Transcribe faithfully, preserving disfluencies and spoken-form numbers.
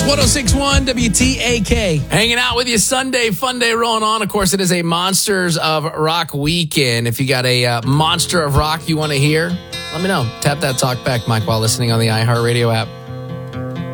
one oh six point one W T A K. Hanging out with you Sunday, fun day rolling on. Of course, it is a Monsters of Rock weekend. If you got a uh, monster of rock you want to hear, let me know. Tap that talk back mic while listening on the iHeartRadio app.